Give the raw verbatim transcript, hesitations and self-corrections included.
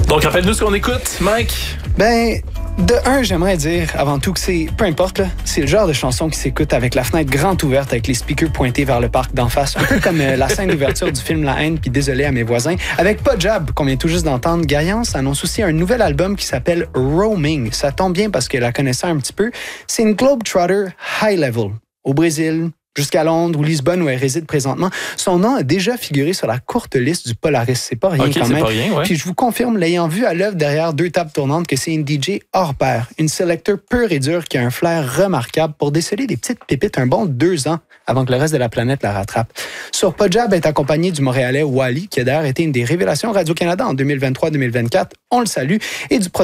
Donc, rappelle-nous ce qu'on écoute, Mike. Ben, de un, j'aimerais dire avant tout que c'est, peu importe, là, c'est le genre de chanson qui s'écoute avec la fenêtre grande ouverte, avec les speakers pointés vers le parc d'en face. Un peu comme euh, la scène d'ouverture du film La Haine, puis désolé à mes voisins. Avec Pas Jab, qu'on vient tout juste d'entendre, Gaillance annonce aussi un nouvel album qui s'appelle Roaming. Ça tombe bien parce que la connaissant un petit peu, c'est une globetrotter high level. Au Brésil, jusqu'à Londres ou Lisbonne où elle réside présentement. Son nom a déjà figuré sur la courte liste du Polaris. C'est pas rien okay, quand c'est même. Pas rien, ouais. Puis je vous confirme, l'ayant vu à l'œuvre derrière deux tables tournantes, que c'est une D J hors pair, une selecteur pure et dure qui a un flair remarquable pour déceler des petites pépites un bon deux ans avant que le reste de la planète la rattrape. Sur Pajab est accompagné du Montréalais Wally, qui a d'ailleurs été une des révélations Radio-Canada en deux mille vingt-trois deux mille vingt-quatre. On le salue. Et du